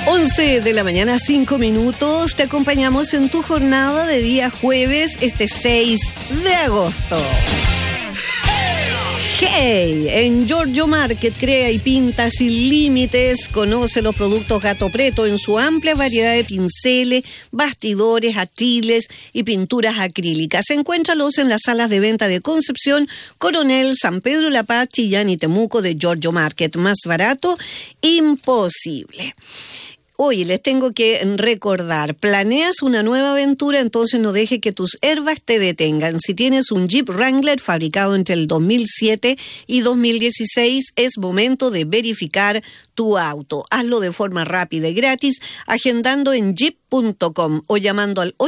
11 de la mañana, 5 minutos. Te acompañamos en tu jornada de día jueves, 6 de agosto. Hey, en Giorgio Market crea y pinta sin límites. Conoce los productos Gato Preto en su amplia variedad de pinceles, bastidores, atriles y pinturas acrílicas. Encuéntralos en las salas de venta de Concepción, Coronel, San Pedro La Paz, Chillán y Temuco de Giorgio Market. Más barato, imposible. Hoy les tengo que recordar, planeas una nueva aventura, entonces no deje que tus herbas te detengan. Si tienes un Jeep Wrangler fabricado entre el 2007 y 2016, es momento de verificar tu auto. Hazlo de forma rápida y gratis, agendando en jeep.com o llamando al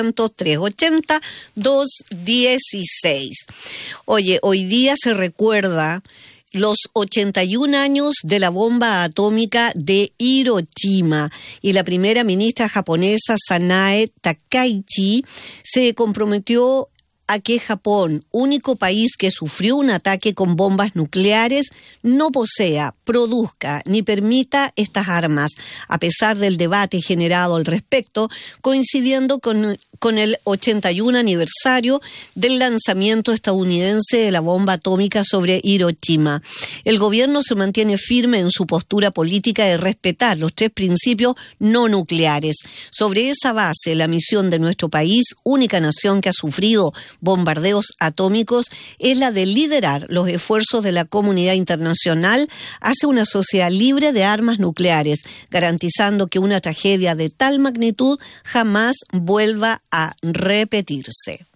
800-380-216. Oye, hoy día se recuerda los 81 años de la bomba atómica de Hiroshima, y la primera ministra japonesa Sanae Takaichi se comprometió a que Japón, único país que sufrió un ataque con bombas nucleares, no posea, produzca ni permita estas armas, a pesar del debate generado al respecto, coincidiendo con el 81 aniversario del lanzamiento estadounidense de la bomba atómica sobre Hiroshima. El gobierno se mantiene firme en su postura política de respetar los 3 principios no nucleares. Sobre esa base, la misión de nuestro país, única nación que ha sufrido bombardeos atómicos, es la de liderar los esfuerzos de la comunidad internacional hacia una sociedad libre de armas nucleares, garantizando que una tragedia de tal magnitud jamás vuelva a repetirse.